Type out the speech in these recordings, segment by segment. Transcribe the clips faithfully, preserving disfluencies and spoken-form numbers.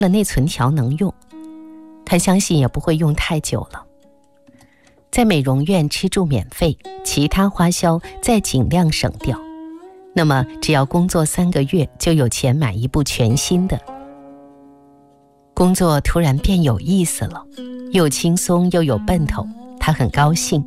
了内存条能用，他相信也不会用太久了。在美容院吃住免费，其他花销再尽量省掉，那么只要工作三个月就有钱买一部全新的。工作突然变有意思了，又轻松又有奔头，他很高兴。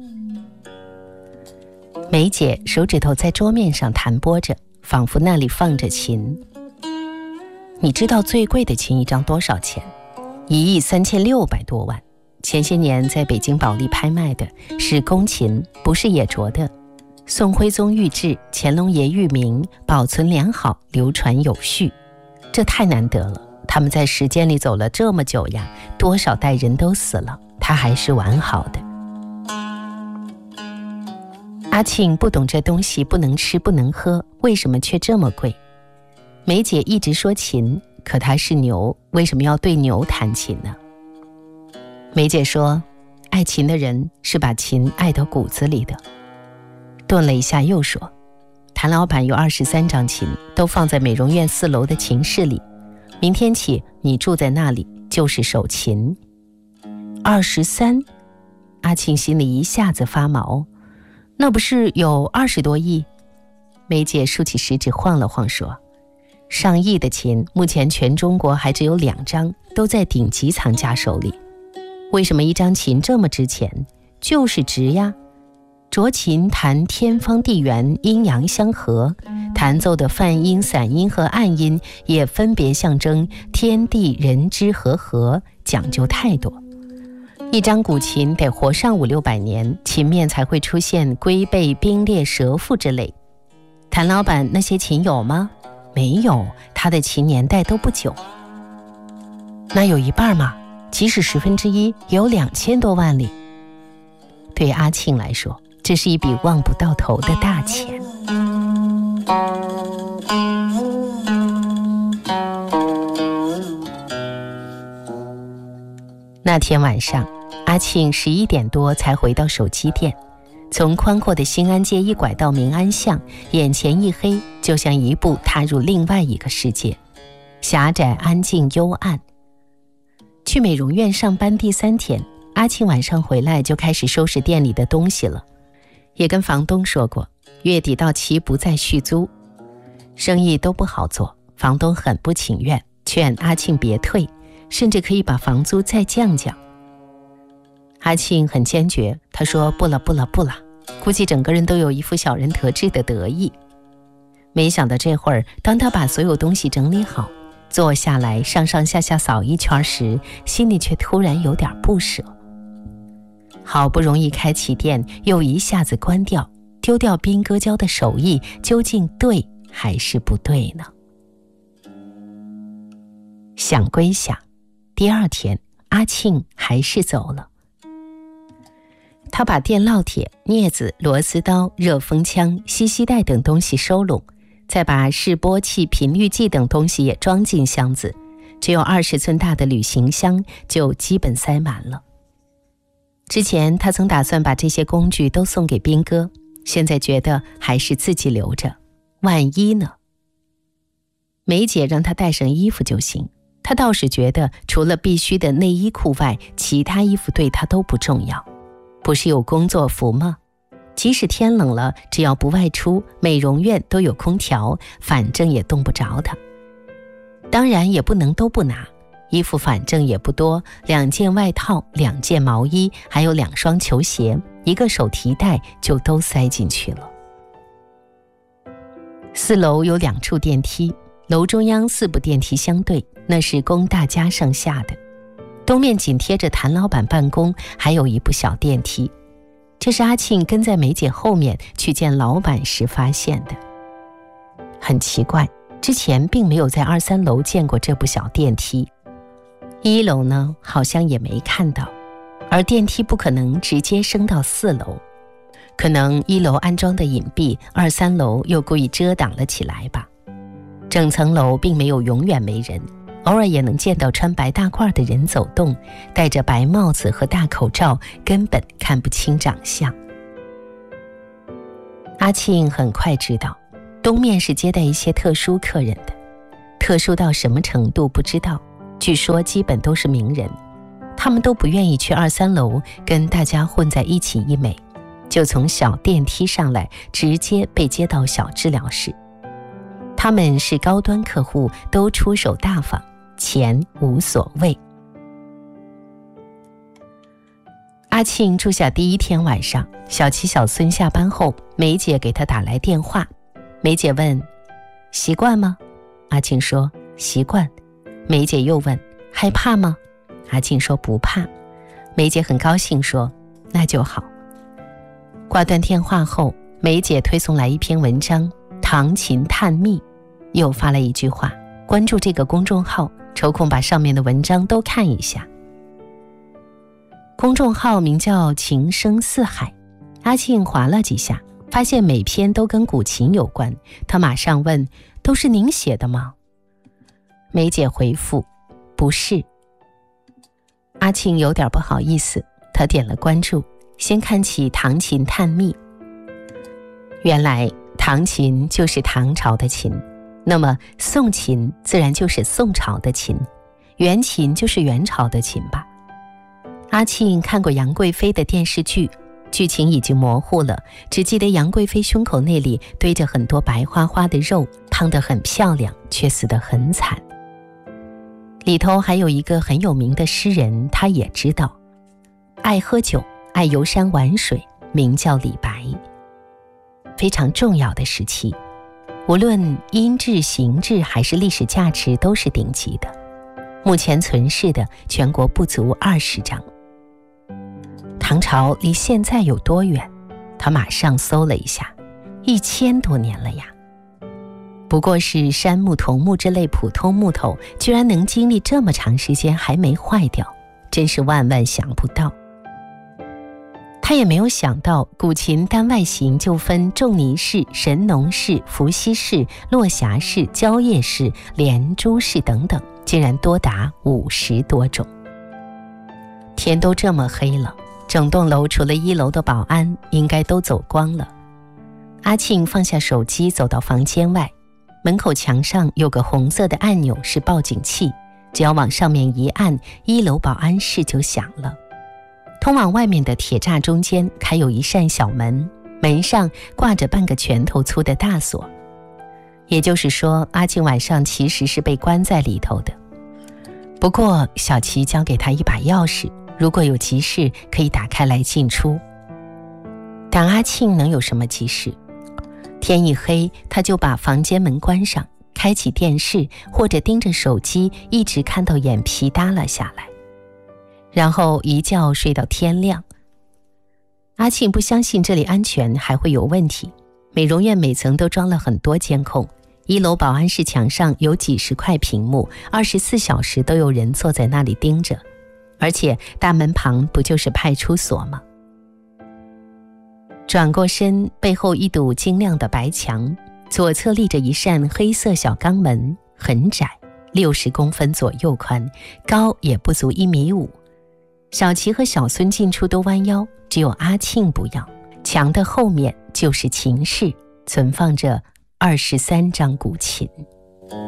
梅姐手指头在桌面上弹拨着，仿佛那里放着琴。你知道最贵的琴一张多少钱？一亿三千六百多万。前些年在北京保利拍卖的是宫琴，不是野啄的。宋徽宗御制，乾隆爷御名，保存良好，流传有序。这太难得了，他们在时间里走了这么久呀，多少代人都死了，它还是完好的。阿庆不懂这东西不能吃不能喝，为什么却这么贵？梅姐一直说琴，可她是牛，为什么要对牛弹琴呢？梅姐说，爱琴的人是把琴爱到骨子里的。顿了一下又说，谭老板有二十三张琴，都放在美容院四楼的琴室里，明天起你住在那里就是手琴。二十三？阿庆心里一下子发毛，那不是有二十多亿？梅姐竖起食指晃了晃说，上亿的琴目前全中国还只有两张，都在顶级藏家手里。为什么一张琴这么值钱？就是值呀。斫琴弹天方地圆，阴阳相合，弹奏的泛音、散音和暗音也分别象征天地人之和合，讲究太多。一张古琴得活上五六百年，琴面才会出现龟背、冰裂、蛇腹之类。谭老板那些琴有吗？没有，他的琴年代都不久。那有一半吗？即使十分之一，也有两千多万里。对阿庆来说，这是一笔望不到头的大钱。那天晚上，阿庆十一点多才回到手机店，从宽阔的新安街一拐到民安巷，眼前一黑，就像一步踏入另外一个世界，狭窄、安静、幽暗。去美容院上班第三天，阿庆晚上回来就开始收拾店里的东西了，也跟房东说过，月底到期不再续租。生意都不好做，房东很不情愿，劝阿庆别退，甚至可以把房租再降降。阿庆很坚决，他说不了不了不了，估计整个人都有一副小人得志的得意。没想到这会儿，当他把所有东西整理好，坐下来上上下下扫一圈时，心里却突然有点不舍。好不容易开起店，又一下子关掉，丢掉兵哥教的手艺，究竟对还是不对呢？想归想，第二天阿庆还是走了。他把电烙铁、镊子、螺丝刀、热风枪、吸吸带等东西收拢，再把示波器、频率计等东西也装进箱子，只有二十寸大的旅行箱就基本塞满了。之前他曾打算把这些工具都送给兵哥，现在觉得还是自己留着，万一呢？梅姐让他带上衣服就行，他倒是觉得除了必须的内衣裤外，其他衣服对他都不重要。不是有工作服吗？即使天冷了，只要不外出，美容院都有空调，反正也冻不着他。当然也不能都不拿，衣服反正也不多，两件外套，两件毛衣，还有两双球鞋，一个手提袋就都塞进去了。四楼有两处电梯，楼中央四部电梯相对，那是供大家上下的。东面紧贴着谭老板办公，还有一部小电梯，这是阿庆跟在梅姐后面去见老板时发现的。很奇怪，之前并没有在二三楼见过这部小电梯，一楼呢好像也没看到，而电梯不可能直接升到四楼，可能一楼安装的隐蔽，二三楼又故意遮挡了起来吧。整层楼并没有永远没人，偶尔也能见到穿白大褂的人走动，戴着白帽子和大口罩，根本看不清长相。阿庆很快知道，东面是接待一些特殊客人的，特殊到什么程度不知道， 据说基本都是名人，他们都不愿意去二三楼跟大家混在一起一美，就从小电梯上来，直接被接到小治疗室。他们是高端客户，都出手大方，钱无所谓。阿庆住下第一天晚上，小琪小孙下班后，梅姐给他打来电话。梅姐问：习惯吗？阿庆说习惯。梅姐又问：害怕吗？阿庆说不怕。梅姐很高兴说：那就好。挂断电话后，梅姐推送来一篇文章《唐琴探秘》，又发了一句话：关注这个公众号，抽空把上面的文章都看一下。公众号名叫情声四海，阿庆划了几下，发现每篇都跟古琴有关，他马上问：都是您写的吗？梅姐回复：不是。阿庆有点不好意思，他点了关注，先看起唐琴探秘。原来唐琴就是唐朝的琴，那么宋琴自然就是宋朝的琴，元琴就是元朝的琴吧。阿庆看过杨贵妃的电视剧，剧情已经模糊了，只记得杨贵妃胸口那里堆着很多白花花的肉，胖得很漂亮，却死得很惨。里头还有一个很有名的诗人，他也知道，爱喝酒，爱游山玩水，名叫李白。非常重要的时期，无论音质、形制还是历史价值都是顶级的。目前存世的全国不足二十张。唐朝离现在有多远？他马上搜了一下，一千多年了呀。不过是杉木、桐木之类普通木头，居然能经历这么长时间还没坏掉，真是万万想不到。他也没有想到，古琴单外形就分仲尼式、神农式、伏羲式、落霞式、蕉叶式、连珠式等等，竟然多达五十多种。天都这么黑了，整栋楼除了一楼的保安应该都走光了。阿庆放下手机，走到房间外，门口墙上有个红色的按钮是报警器，只要往上面一按，一楼保安室就响了。通往外面的铁栅中间开有一扇小门，门上挂着半个拳头粗的大锁。也就是说，阿庆晚上其实是被关在里头的。不过小琪交给他一把钥匙，如果有急事可以打开来进出。但阿庆能有什么急事？天一黑，他就把房间门关上，开启电视或者盯着手机，一直看到眼皮耷拉下来，然后一觉睡到天亮。阿庆不相信这里安全还会有问题，美容院每层都装了很多监控，一楼保安室墙上有几十块屏幕，二十四小时都有人坐在那里盯着，而且大门旁不就是派出所吗？转过身，背后一堵晶亮的白墙，左侧立着一扇黑色小钢门，很窄，六十公分左右宽，高也不足一米五。小琪和小孙进出都弯腰，只有阿庆不要。墙的后面就是琴室，存放着二十三张古琴。